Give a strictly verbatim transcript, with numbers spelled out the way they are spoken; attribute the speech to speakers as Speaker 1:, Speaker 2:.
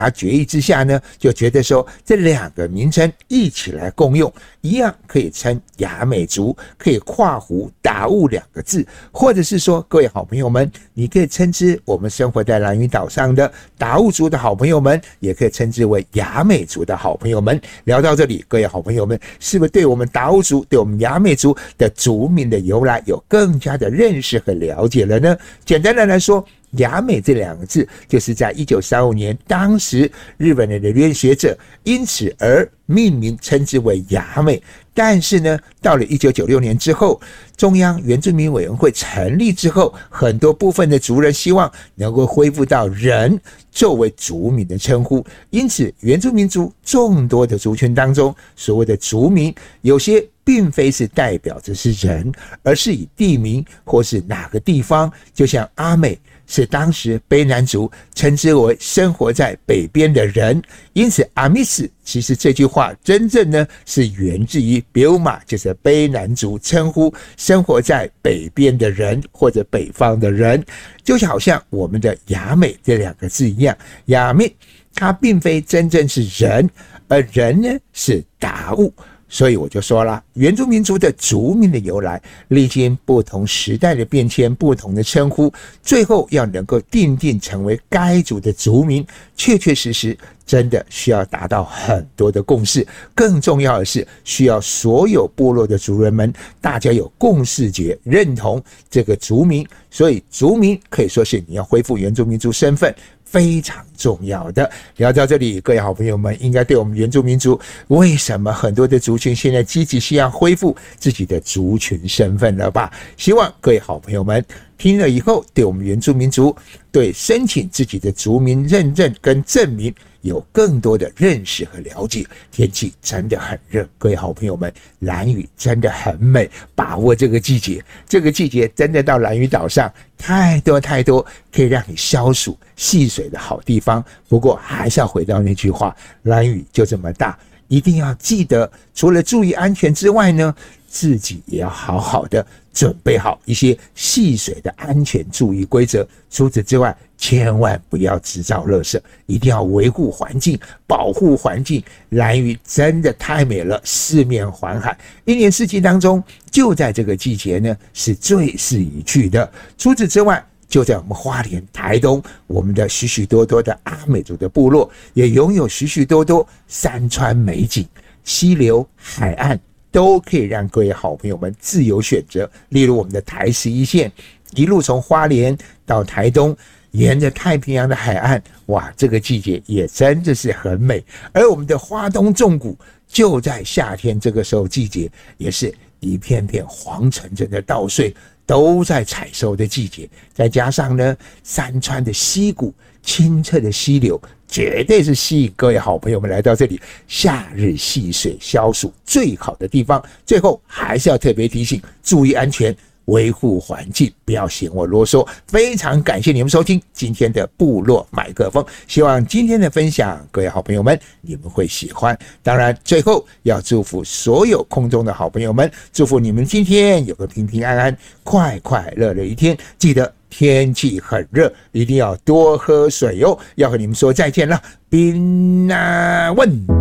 Speaker 1: 决议之下呢，就觉得说这两个名称一起来共用，一样可以称雅美族，可以跨湖达悟两个字，或者是说各位好朋友们，你可以称之我们生活在兰屿岛上的达悟族的好朋友们，也可以称之为雅美族的好朋友们。聊到这里，各位好朋友们是不是对我们达悟族对我们雅美族的族名的由来有更加的认识和了解了呢？简单的来说，雅美这两个字就是在一九三五年，当时日本人的留言学者因此而命名称之为雅美。但是呢，到了一九九六年之后，中央原住民委员会成立之后，很多部分的族人希望能够恢复到人作为族名的称呼，因此原住民族众多的族群当中，所谓的族名有些并非是代表着是人，而是以地名或是哪个地方，就像阿美是当时卑南族称之为生活在北边的人，因此阿密斯其实这句话真正呢是源自于比乌马，就是卑南族称呼生活在北边的人或者北方的人，就好像我们的雅美这两个字一样，雅美它并非真正是人，而人呢是达悟。所以我就说了，原住民族的族名的由来，历经不同时代的变迁，不同的称呼，最后要能够定定成为该族的族名，确确实实真的需要达到很多的共识。更重要的是，需要所有部落的族人们，大家有共识觉，认同这个族名。所以族名可以说是你要恢复原住民族身份非常重要的。聊到这里，各位好朋友们应该对我们原住民族为什么很多的族群现在积极需要恢复自己的族群身份了吧？希望各位好朋友们听了以后，对我们原住民族对申请自己的族名认证跟证明有更多的认识和了解。天气真的很热，各位好朋友们，兰屿真的很美，把握这个季节，这个季节真的到兰屿岛上太多太多可以让你消暑戏水的好地方。不过还是要回到那句话，兰屿就这么大，一定要记得除了注意安全之外呢，自己也要好好的准备好一些戏水的安全注意规则。除此之外，千万不要制造垃圾，一定要维护环境，保护环境。兰屿真的太美了，四面环海，一年四季当中，就在这个季节呢，是最适宜去的。除此之外，就在我们花莲、台东，我们的许许多多的阿美族的部落，也拥有许许多多山川美景、溪流、海岸，都可以让各位好朋友们自由选择。例如我们的台十一线，一路从花莲到台东，沿着太平洋的海岸，哇，这个季节也真的是很美。而我们的花东纵谷，就在夏天这个时候季节，也是一片片黄澄澄的稻穗都在采收的季节。再加上呢，山川的溪谷、清澈的溪流，绝对是吸引各位好朋友们来到这里夏日戏水消暑最好的地方。最后还是要特别提醒，注意安全，维护环境，不要嫌我啰嗦。非常感谢你们收听今天的部落麦克风，希望今天的分享各位好朋友们你们会喜欢。当然最后要祝福所有空中的好朋友们，祝福你们今天有个平平安安快快乐乐一天。记得天气很热，一定要多喝水哦。要和你们说再见了，宾啊问。